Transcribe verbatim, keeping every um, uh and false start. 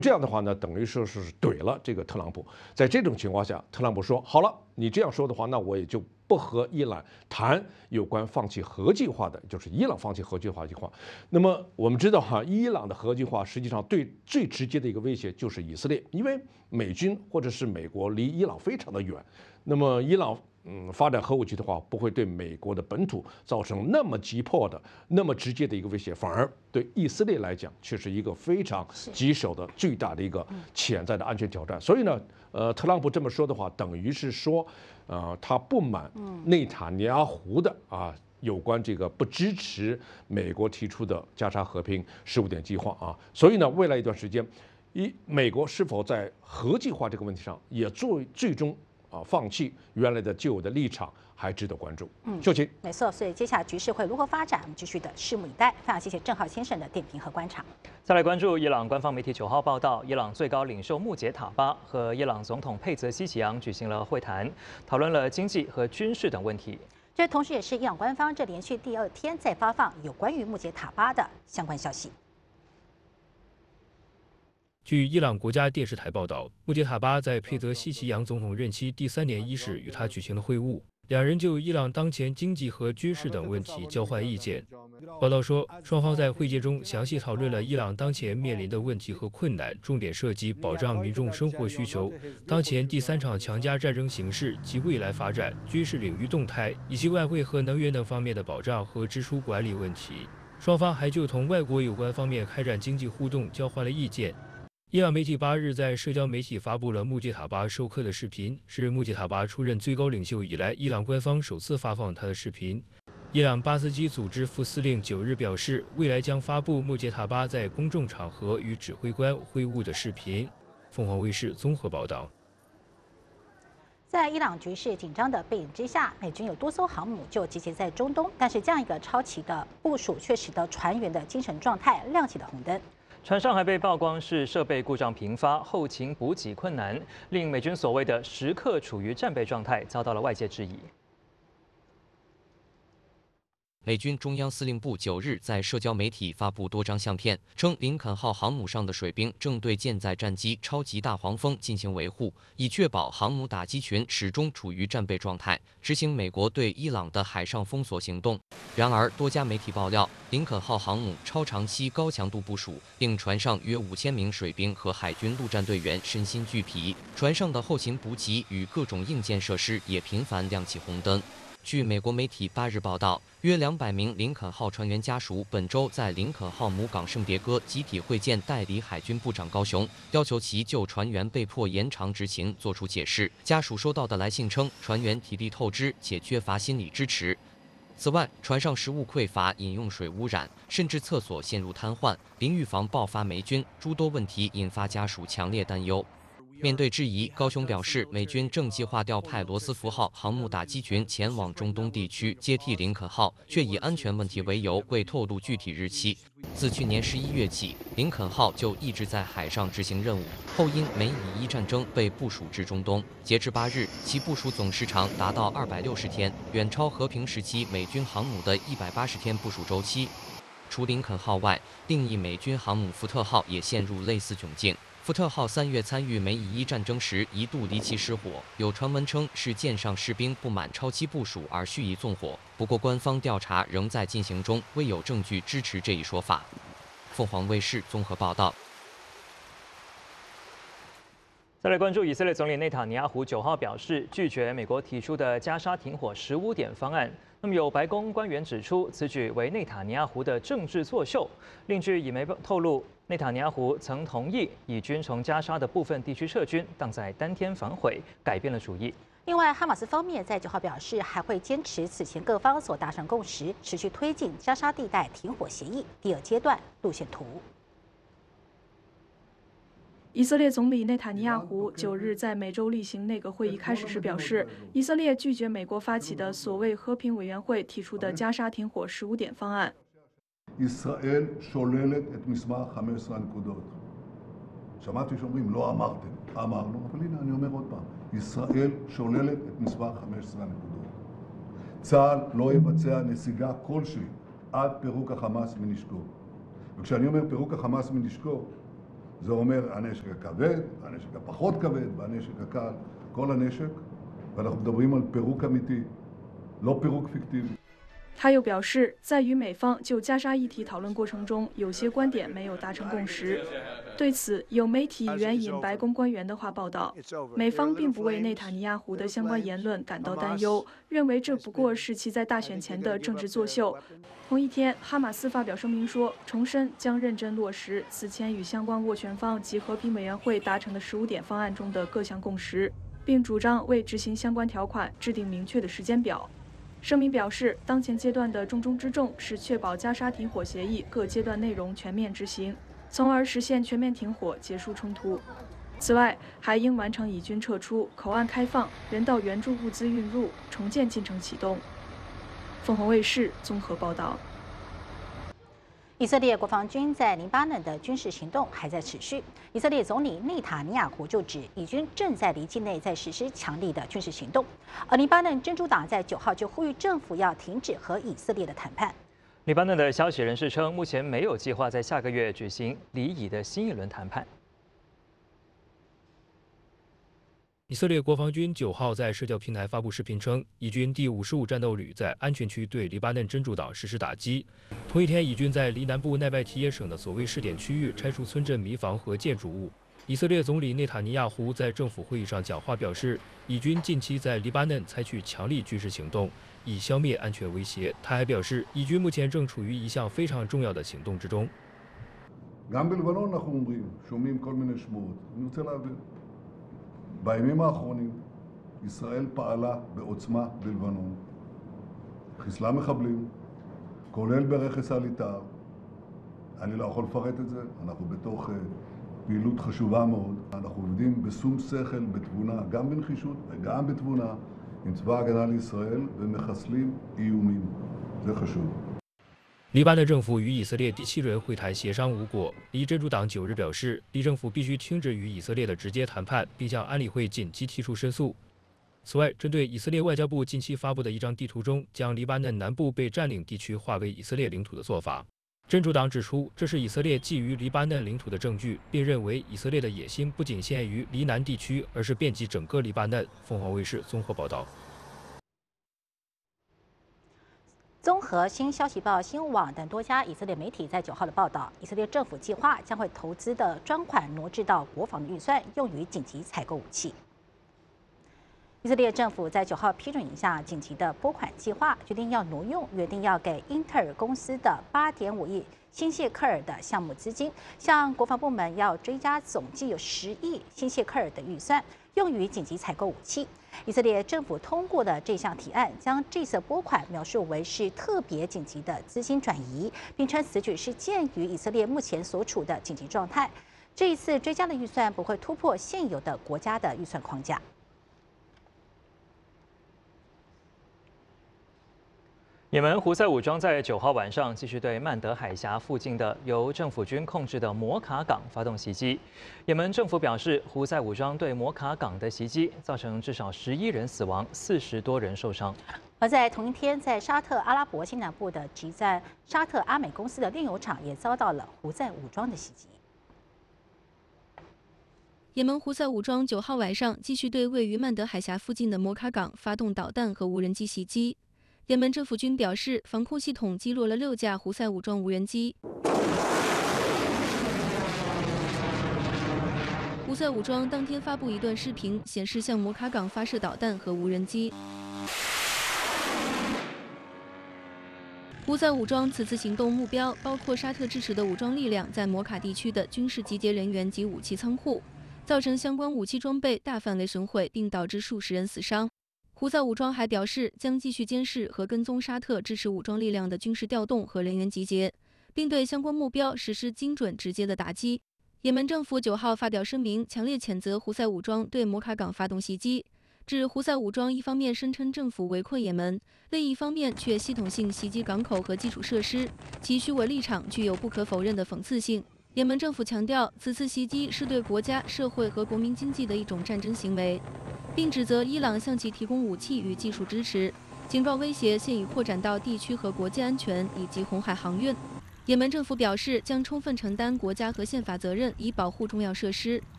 这样的话呢，等于说是怼了这个特朗普。在这种情况下，特朗普说：“好了，你这样说的话，那我也就不和伊朗谈有关放弃核计划的，就是伊朗放弃核计划计划。”那么我们知道哈，伊朗的核计划实际上对最直接的一个威胁就是以色列，因为美军或者是美国离伊朗非常的远。那么伊朗嗯发展核武器的话，不会对美国的本土造成那么急迫的、那么直接的一个威胁，反而对以色列来讲却是一个非常棘手的、最大的一个潜在的安全挑战。所以呢，呃，特朗普这么说的话，等于是说，呃，他不满内塔尼亚胡的啊。有关这个不支持美国提出的加沙和平十五点计划啊，所以呢，未来一段时间，一美国是否在核计划这个问题上也最最终啊放弃原来的旧有的立场，还值得关注。嗯，秀琴， 没错，所以接下来局势会如何发展，我们继续的拭目以待。非常谢谢郑浩先生的点评和观察。 再来关注伊朗官方媒体九号报道，伊朗最高领袖穆杰塔巴和伊朗总统佩泽西奇扬举行了会谈，讨论了经济和军事等问题。 这同时也是伊朗官方这连续第二天在发放有关于穆杰塔巴的相关消息。 据伊朗国家电视台报道，穆杰塔巴在佩泽西奇扬总统任期第三年伊始与他举行了会晤，两人就伊朗当前经济和军事等问题交换意见。报道说，双方在会见中详细讨论了伊朗当前面临的问题和困难，重点涉及保障民众生活需求、当前第三场强加战争形势及未来发展、军事领域动态，以及外汇和能源等方面的保障和支出管理问题。双方还就同外国有关方面开展经济互动交换了意见。伊朗媒体八日在社交媒体发布了穆杰塔巴授课的视频，是穆杰塔巴出任最高领袖以来，伊朗官方首次发放他的视频。伊朗巴斯基组织副司令九日表示，未来将发布穆杰塔巴在公众场合与指挥官会晤的视频。凤凰卫视综合报道。 在伊朗局势紧张的背景之下，美军有多艘航母就集结在中东，但是这样一个超期的部署，却使得船员的精神状态亮起了红灯。 船上还被曝光是设备故障频发，后勤补给困难，令美军所谓的时刻处于战备状态遭到了外界质疑。 美军中央司令部九日在社交媒体发布多张相片，称林肯号航母上的水兵正对舰载战机超级大黄蜂进行维护，以确保航母打击群始终处于战备状态，执行美国对伊朗的海上封锁行动。然而，多家媒体爆料，林肯号航母超长期高强度部署，令船上约五千名水兵和海军陆战队员身心俱疲，船上的后勤补给与各种硬件设施也频繁亮起红灯。据美国媒体八日报道，约两百名林肯号船员家属本周在林肯号母港圣迭戈集体会见代理海军部长高雄，要求其就船员被迫延长执勤作出解释。家属收到的来信称，船员体力透支且缺乏心理支持。此外，船上食物匮乏、饮用水污染，甚至厕所陷入瘫痪，淋浴房爆发霉菌，诸多问题引发家属强烈担忧。面对质疑，高雄表示，美军正计划调派罗斯福号航母打击群前往中东地区接替林肯号，却以安全问题为由未透露具体日期。自去年十一月起，林肯号就一直在海上执行任务，后因美以伊战争被部署至中东。截至八日，其部署总时长达到二百六十天，远超和平时期美军航母的一百八十天部署周期。除林肯号外，另一美军航母福特号也陷入类似窘境。福特号三月参与美以伊战争时一度离奇失火，有传闻称是舰上士兵不满超期部署而蓄意纵火。不过，官方调查仍在进行中，未有证据支持这一说法。凤凰卫视综合报道。 再来关注以色列总理内塔尼亚胡九号表示拒绝美国提出的加沙停火十五点方案。那么有白宫官员指出，此举为内塔尼亚胡的政治作秀。另据以媒透露，内塔尼亚胡曾同意以军从加沙的部分地区撤军，但在当天反悔，改变了主意。 另外，哈马斯方面在九号表示，还会坚持此前各方所达成共识，持续推进加沙地带停火协议第二阶段路线图。 以色列总理内塔尼亚胡九日在每周例行内阁会议开始时表示，以色列拒绝美国发起的所谓和平委员会提出的加沙停火十五点方案。 ישראל שוללת את מסמך חמש עשרה הנקודות. שמעתי שאומרים לא אמרתם, אמרנו, אבל הנה אני אומר עוד פעם, ישראל שוללת את מסמך חמש עשרה הנקודות. צה"ל לא יבצע נסיגה כלשהי עד פירוק החמאס מנשקו. וכשאני אומר פירוק החמאס מנשקו, זה אומר הנשק הכבד, הנשק הפחות כבד והנשק הקל, כל הנשק, ואנחנו מדברים על פירוק אמיתי, לא פירוק פיקטיבי. 他又表示，在与美方就加沙议题讨论过程中，有些观点没有达成共识。对此，有媒体援引白宫官员的话报道，美方并不为内塔尼亚胡的相关言论感到担忧，认为这不过是其在大选前的政治作秀。同一天，哈马斯发表声明说，重申将认真落实此前与相关斡旋方及和平委员会达成的十五点方案中的各项共识，并主张为执行相关条款制定明确的时间表。声明表示，当前阶段的重中之重是确保加沙停火协议各阶段内容全面执行，从而实现全面停火，结束冲突。此外，还应完成以军撤出、口岸开放、人道援助物资运入、重建进程启动。凤凰卫视综合报道。 以色列国防军在黎巴嫩的军事行动还在持续。以色列总理内塔尼亚胡就指，以军正在离境内在实施强力的军事行动。而黎巴嫩真主党在九号就呼吁政府要停止和以色列的谈判。 黎巴嫩的消息人士称，目前没有计划在下个月举行黎以的新一轮谈判。 以色列国防军九号在社交平台发布视频称，以军第五十五战斗旅在安全区对黎巴嫩真主党实施打击。同一天，以军在黎南部奈拜提耶省的所谓试点区域拆除村镇民房和建筑物。以色列总理内塔尼亚胡在政府会议上讲话表示，以军近期在黎巴嫩采取强力军事行动，以消灭安全威胁。他还表示，以军目前正处于一项非常重要的行动之中。 גם בלבנון אנחנו אומרים, שומעים כל מיני שמועות. אני רוצה להבין. בימים האחרונים ישראל פעלה בעוצמה בלבנון, חיסלה מחבלים, כולל ברכס הליטר. אני לא יכול לפרט את זה, אנחנו בתוך פעילות חשובה מאוד. אנחנו עובדים בשום שכל, בתבונה, גם בנחישות וגם בתבונה, עם צבא ההגנה לישראל ומחסלים איומים. זה חשוב. 黎巴嫩政府与以色列第七轮会谈协商无果。黎真主党九日表示，黎政府必须停止与以色列的直接谈判，并向安理会紧急提出申诉。此外，针对以色列外交部近期发布的一张地图中将黎巴嫩南部被占领地区划为以色列领土的做法，真主党指出，这是以色列觊觎黎巴嫩领土的证据，并认为以色列的野心不仅限于黎南地区，而是遍及整个黎巴嫩。凤凰卫视综合报道。 综合新消息报、新闻网等多家以色列媒体在九号的报道，以色列政府计划将会投资的专款挪至到国防的预算，用于紧急采购武器。以色列政府在九号批准一下紧急的拨款计划，决定要挪用约定要给英特尔公司的八点五亿新谢克尔的项目资金，向国防部门要追加总计有十亿新谢克尔的预算，用于紧急采购武器。以色列政府通过的这项提案，将这次拨款描述为是特别紧急的资金转移，并称此举是鉴于以色列目前所处的紧急状态。这一次追加的预算不会突破现有的国家的预算框架。 也门胡塞武装在九号晚上继续对曼德海峡附近的由政府军控制的摩卡港发动袭击。也门政府表示，胡塞武装对摩卡港的袭击造成至少十一人死亡，四十多人受伤。 而在同一天，在沙特阿拉伯西南部的集在沙特阿美公司的炼油厂也遭到了胡塞武装的袭击。 也门胡塞武装九号晚上继续对位于曼德海峡附近的摩卡港发动导弹和无人机袭击。也门政府军表示，防空系统击落了六架胡塞武装无人机。胡塞武装当天发布一段视频，显示向摩卡港发射导弹和无人机。胡塞武装此次行动目标包括沙特支持的武装力量在摩卡地区的军事集结人员及武器仓库，造成相关武器装备大范围损毁，并导致数十人死伤。胡塞武装还表示，将继续监视和跟踪沙特支持武装力量的军事调动和人员集结，并对相关目标实施精准直接的打击。也门政府九号发表声明，强烈谴责胡塞武装对摩卡港发动袭击，指胡塞武装一方面声称政府围困也门，另一方面却系统性袭击港口和基础设施，其虚伪立场具有不可否认的讽刺性。也门政府强调，此次袭击是对国家、社会和国民经济的一种战争行为，并指责伊朗向其提供武器与技术支持，警告威胁现已扩展到地区和国际安全以及红海航运。 也门政府表示，将充分承担国家和宪法责任，以保护重要设施。